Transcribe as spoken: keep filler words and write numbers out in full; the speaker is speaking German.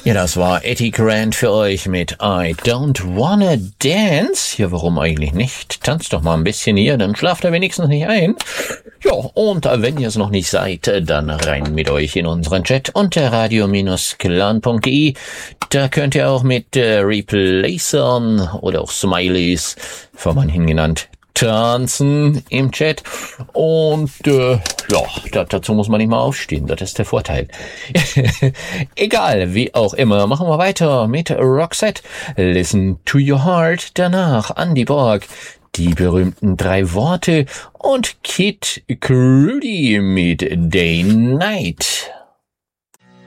Ja, das war Eddie Grant für euch mit I Don't Wanna Dance. Ja, warum eigentlich nicht? Tanzt doch mal ein bisschen hier, dann schlaft ihr wenigstens nicht ein. Ja, und wenn ihr es noch nicht seid, dann rein mit euch in unseren Chat unter radio Bindestrich clan punkt de. Da könnt ihr auch mit äh, Replacern oder auch Smileys, von manchen genannt, tanzen im Chat. Und äh, ja, da, dazu muss man nicht mal aufstehen, das ist der Vorteil. Egal, wie auch immer, machen wir weiter mit Roxette. Listen to your heart, danach Andy Borg, die berühmten drei Worte und Kid Cudi mit Day Night.